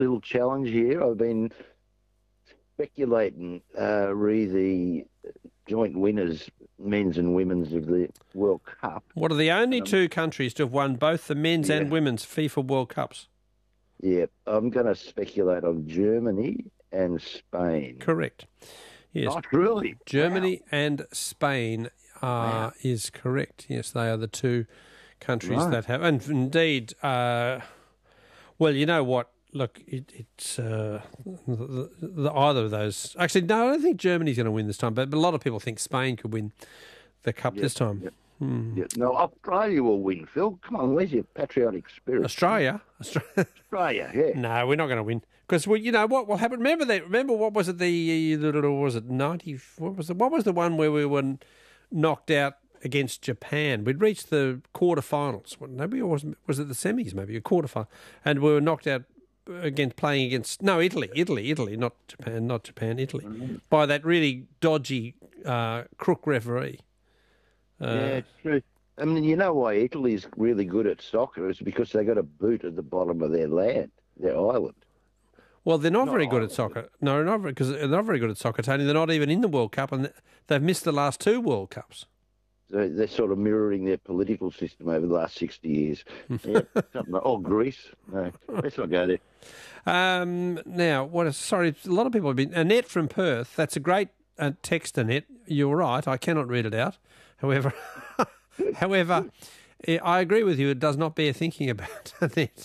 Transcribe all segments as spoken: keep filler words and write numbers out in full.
little challenge here. I've been speculating uh, re the joint winners, men's and women's, of the World Cup. What are the only Um, two countries to have won both the men's Yeah. and women's FIFA World Cups? Yeah, I'm going to speculate on Germany and Spain. Correct. Yes, Not really. Germany and Spain are, Wow. is correct. Yes, they are the two countries Right. that have. And indeed, uh, well, you know what? Look, it, it's uh, the, the, either of those. Actually, no, I don't think Germany's going to win this time, but, but a lot of people think Spain could win the cup Yeah, this time. yeah. Hmm. Yeah. No, Australia will win, Phil. Come on, where's your patriotic spirit? Australia? Australia. Australia, yeah. No, we're not going to win because we, you know what will happen. Remember that? Remember what was it? The was it ninety? What was it? What was the one where we were knocked out against Japan? We'd reached the quarterfinals. Well, maybe it was was it the semis? Maybe a quarterfinal, and we were knocked out against playing against no Italy, Italy, Italy, not Japan, not Japan, Italy, Mm-hmm. by that really dodgy uh, crook referee. Uh, Yeah, it's true. I mean, you know why Italy's really good at soccer is because they got a boot at the bottom of their land, their island. Well, they're not, Not very good at Ireland. soccer. No, not because they're not very good at soccer, Tony. They're not even in the World Cup, and they've missed the last two World Cups. So they're sort of mirroring their political system over the last sixty years. Yeah, something like, oh, Greece. No, let's not go there. Um, now, what? Is, sorry, a lot of people have been. Annette from Perth. That's a great uh, text, Annette. You're right. I cannot read it out. However, however, eh, I agree with you. It does not bear thinking about, Annette.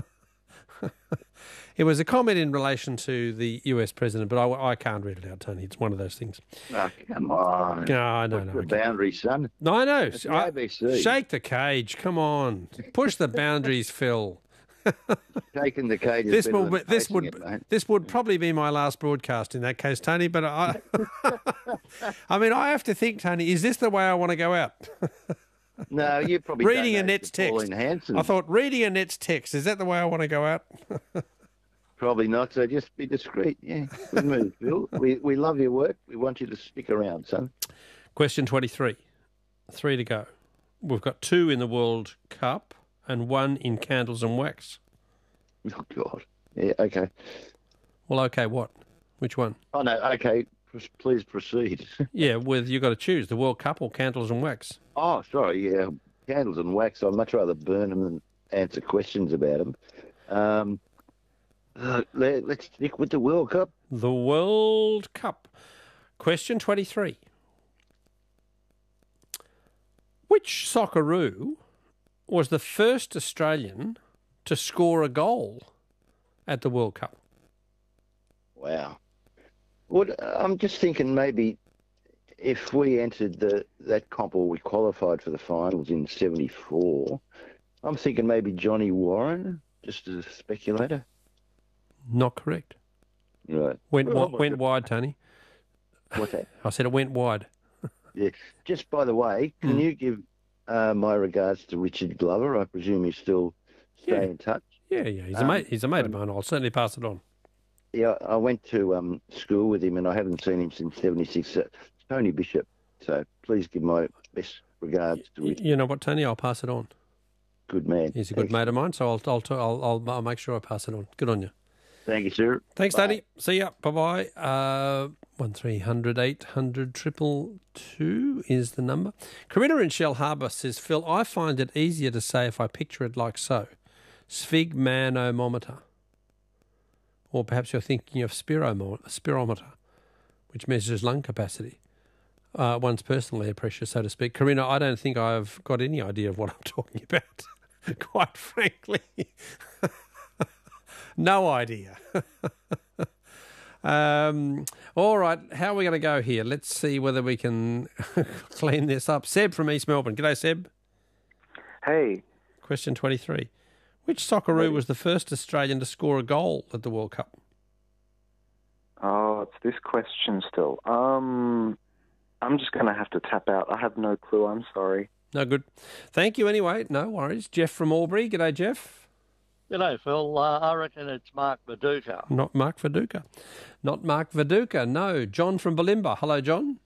It was a comment in relation to the U S president, but I, I can't read it out, Tony. It's one of those things. Oh, come on. No, no, no. The boundary, son. No, I know. It's the I- A B C. shake the cage. Come on. Push the boundaries, Phil. Taking the cage is This better will than be, this facing would it, mate. this would probably be my last broadcast in that case, Tony. But I, I mean, I have to think, Tony. Is this the way I want to go out? No, you probably Reading don't know Annette's to Pauline text. Hanson. I thought reading Annette's text. Is that the way I want to go out? Probably not, so just be discreet. Yeah, good move, Phil. We, we love your work. We want you to stick around, son. Question twenty-three. Three to go. We've got two in the World Cup and one in candles and wax. Oh, God. Yeah, okay. Well, okay, what? Which one? Oh, no, okay. P- Please proceed. Yeah, with you got to choose the World Cup or candles and wax. Oh, sorry, yeah. Candles and wax. I'd much rather burn them than answer questions about them. Um, uh, let, let's stick with the World Cup. The World Cup. Question twenty-three. Which Socceroo was the first Australian to score a goal at the World Cup? Wow. What, I'm just thinking maybe if we entered the that comp or we qualified for the finals in seventy-four, I'm thinking maybe Johnny Warren, just as a speculator. Not correct. Right. Went, Oh, wi- went wide, Tony. What's that? I said it went wide. Yeah. Just by the way, can Hmm. you give uh, my regards to Richard Glover? I presume you still stay Yeah. in touch. Yeah, yeah. He's a Um, mate. He's a mate of mine. I'll certainly pass it on. Yeah, I went to um, school with him, and I haven't seen him since seventy-six. Uh, Tony Bishop. So please give my best regards to Y- Richard. You know what, Tony? I'll pass it on. Good man. He's a good Thanks. mate of mine, so I'll I'll I'll I'll, I'll make sure I pass it on. Good on you. Thank you, sir. Thanks, Bye. Tony. See ya. Bye bye. Uh, one three hundred eight hundred triple two is the number. Corinna in Shell Harbour says, Phil, I find it easier to say if I picture it like so: sphygmanometer, or perhaps you're thinking of spiromo- spirometer, which measures lung capacity. Uh, one's personal air pressure, so to speak. Corinna, I don't think I've got any idea of what I'm talking about, quite frankly. No idea. um, all right, how are we going to go here? Let's see whether we can clean this up. Seb from East Melbourne. G'day, Seb. Hey, Question twenty-three. Which Socceroo was the first Australian to score a goal at the World Cup? oh, it's this question still. Um, I'm just going to have to tap out. I have no clue. I'm sorry. No good. Thank you anyway. No worries. Jeff from Albury. G'day, Jeff. G'day, Phil. Uh, I reckon it's Mark Viduka. Not Mark Viduka. Not Mark Viduka. No. John from Balimba. Hello, John.